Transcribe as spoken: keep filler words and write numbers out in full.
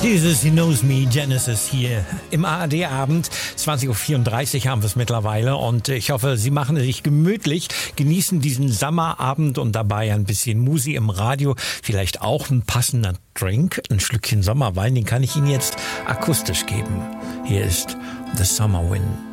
Dieses He Knows Me, Genesis hier im A R D-Abend. zwanzig Uhr vierunddreißig haben wir es mittlerweile und ich hoffe, Sie machen es sich gemütlich, genießen diesen Sommerabend und dabei ein bisschen Musik im Radio, vielleicht auch ein passender Drink, ein Schlückchen Sommerwein, den kann ich Ihnen jetzt akustisch geben. Hier ist The Summer Wind.